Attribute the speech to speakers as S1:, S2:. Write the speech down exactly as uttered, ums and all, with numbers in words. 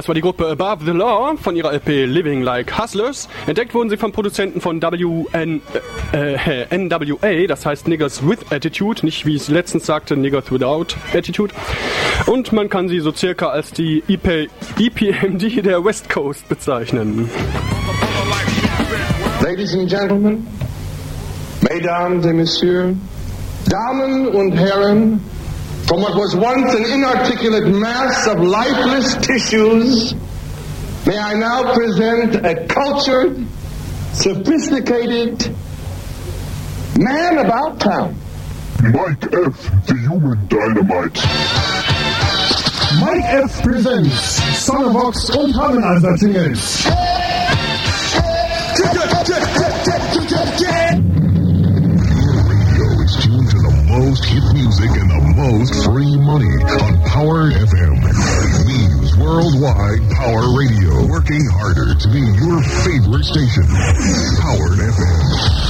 S1: Das war die Gruppe Above the Law von ihrer L P Living Like Hustlers. Entdeckt wurden sie vom Produzenten von W N, äh, N W A, das heißt Niggers with Attitude, nicht wie ich letztens sagte, Niggers without Attitude. Und man kann sie so circa als die E P M D der West Coast bezeichnen.
S2: Ladies and Gentlemen, Mesdames et Messieurs, Damen und Herren, from what was once an inarticulate mass of lifeless tissues, may I now present a cultured, sophisticated man about town.
S3: Mike F., the human dynamite.
S4: Mike F. presents Sonovox und Harmonizer Jingles.
S3: Most hit music and the most free money on Power F M. Leaves Worldwide Power Radio, working harder to be your favorite station. Power F M.